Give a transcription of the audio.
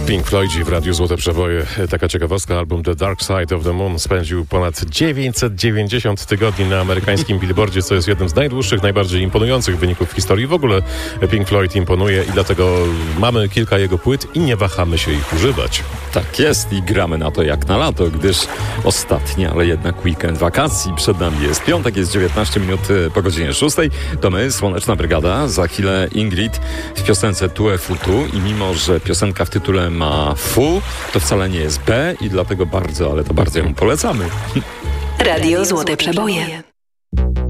Pink Floydzi w Radiu Złote Przeboje. Taka ciekawostka, album The Dark Side of the Moon spędził ponad 990 tygodni na amerykańskim Billboardzie, co jest jednym z najdłuższych, najbardziej imponujących wyników w historii. W ogóle Pink Floyd imponuje i dlatego mamy kilka jego płyt i nie wahamy się ich używać. Tak jest i gramy na to jak na lato, gdyż ostatni, ale jednak weekend wakacji przed nami jest. Piątek, jest 19 minut po godzinie 6. To my, Słoneczna Brygada. Za chwilę Ingrid w piosence Tue Futu i mimo, że piosenka w tytule ma Fu, to wcale nie jest B i dlatego bardzo, ale to bardzo ją polecamy. Radio Złote Przeboje.